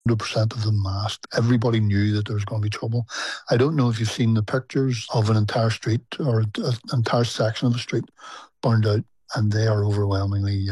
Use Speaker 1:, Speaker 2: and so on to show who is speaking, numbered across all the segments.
Speaker 1: 100% of them masked. Everybody knew that there was going to be trouble. I don't know if you've seen the pictures of an entire street or an entire section of the street burned out, and they are overwhelmingly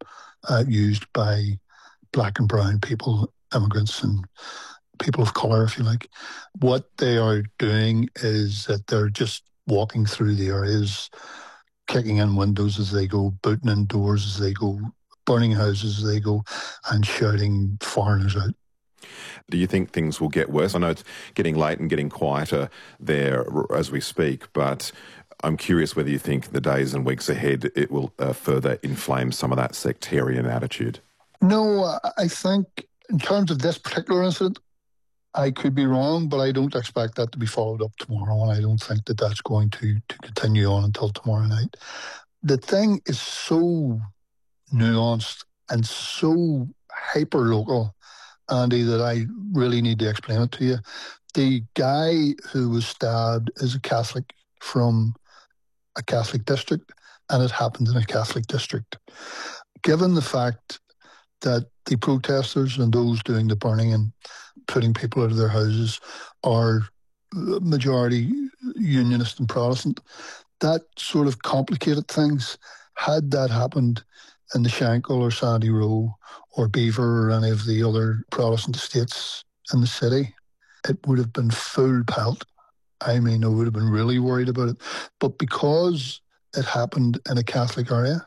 Speaker 1: used by black and brown people, immigrants and people of colour, if you like. What they are doing is that they're just walking through the areas, kicking in windows as they go, booting in doors as they go, burning houses as they go, and shouting foreigners out.
Speaker 2: Do you think things will get worse? I know it's getting late and getting quieter there as we speak, but I'm curious whether you think the days and weeks ahead it will further inflame some of that sectarian attitude.
Speaker 1: No, I think in terms of this particular incident, I could be wrong, but I don't expect that to be followed up tomorrow, and I don't think that that's going to continue on until tomorrow night. The thing is so nuanced and so hyper-local, Andy, that I really need to explain it to you. The guy who was stabbed is a Catholic from a Catholic district, and it happened in a Catholic district. Given the fact that the protesters and those doing the burning and putting people out of their houses are majority Unionist and Protestant, that sort of complicated things. Had that happened in the Shankill or Sandy Row or Beaver or any of the other Protestant estates in the city, it would have been full pelt. I mean, I would have been really worried about it. But because it happened in a Catholic area,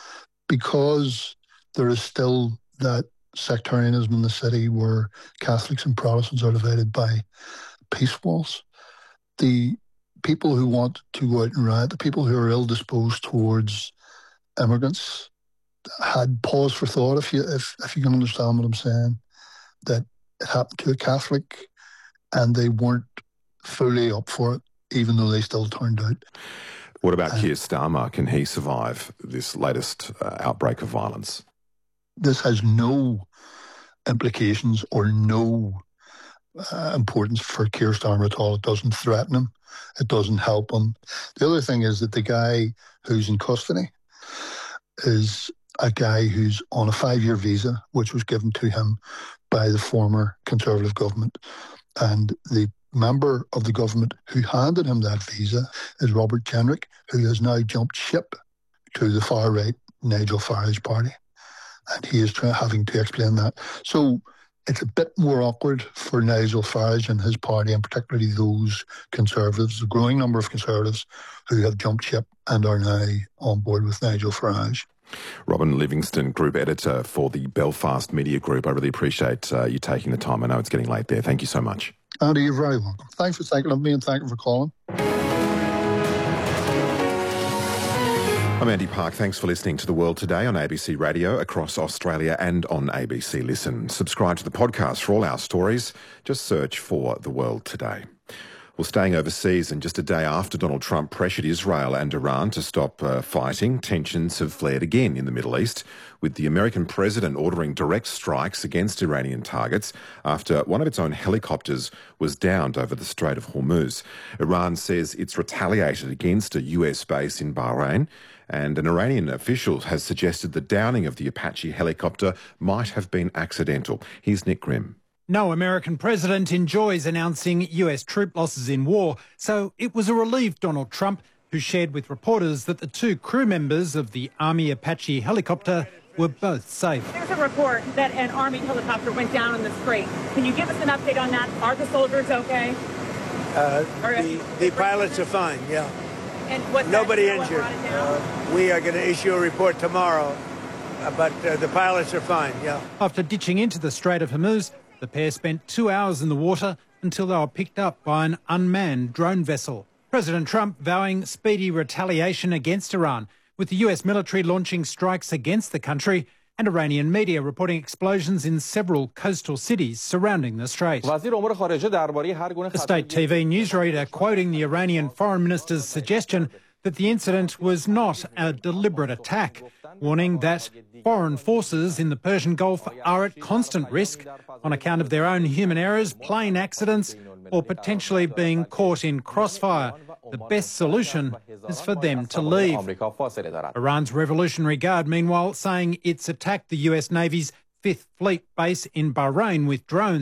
Speaker 1: because there is still that sectarianism in the city where Catholics and Protestants are divided by peace walls, the people who want to go out and riot, the people who are ill-disposed towards immigrants, had pause for thought, if you can understand what I'm saying, that it happened to a Catholic and they weren't fully up for it, even though they still turned out.
Speaker 2: What about Keir Starmer? Can he survive this latest outbreak of violence?
Speaker 1: This has no implications or no importance for Keir Starmer at all. It doesn't threaten him. It doesn't help him. The other thing is that the guy who's in custody is a guy who's on a 5-year visa, which was given to him by the former Conservative government. And the member of the government who handed him that visa is Robert Jenrick, who has now jumped ship to the far-right Nigel Farage party. And he is having to explain that. So it's a bit more awkward for Nigel Farage and his party, and particularly those Conservatives, a growing number of Conservatives who have jumped ship and are now on board with Nigel Farage.
Speaker 2: Robin Livingston, Group Editor for the Belfast Media Group. I really appreciate you taking the time. I know it's getting late there. Thank you so much.
Speaker 1: Andy, you're very welcome. Thanks for thinking of me and thank you for calling.
Speaker 2: I'm Andy Park. Thanks for listening to The World Today on ABC Radio across Australia and on ABC Listen. Subscribe to the podcast for all our stories. Just search for The World Today. Well, staying overseas, and just a day after Donald Trump pressured Israel and Iran to stop fighting, tensions have flared again in the Middle East, with the American president ordering direct strikes against Iranian targets after one of its own helicopters was downed over the Strait of Hormuz. Iran says it's retaliated against a US base in Bahrain, and an Iranian official has suggested the downing of the Apache helicopter might have been accidental. Here's Nick Grimm.
Speaker 3: No American president enjoys announcing US troop losses in war, so it was a relieved Donald Trump who shared with reporters that the 2 crew members of the Army Apache helicopter were both safe.
Speaker 4: There's a report that an Army helicopter went down in the Strait. Can you give us an update on that? Are the soldiers okay?
Speaker 5: The pilots are fine, yeah.
Speaker 4: And
Speaker 5: nobody injured. We are going to issue a report tomorrow, but the pilots are fine, yeah.
Speaker 3: After ditching into the Strait of Hormuz, the pair spent 2 hours in the water until they were picked up by an unmanned drone vessel. President Trump vowing speedy retaliation against Iran, with the US military launching strikes against the country and Iranian media reporting explosions in several coastal cities surrounding the strait. A state TV newsreader quoting the Iranian foreign minister's suggestion that the incident was not a deliberate attack, warning that foreign forces in the Persian Gulf are at constant risk on account of their own human errors, plane accidents, or potentially being caught in crossfire. The best solution is for them to leave. Iran's Revolutionary Guard, meanwhile, saying it's attacked the US Navy's Fifth Fleet base in Bahrain with drones.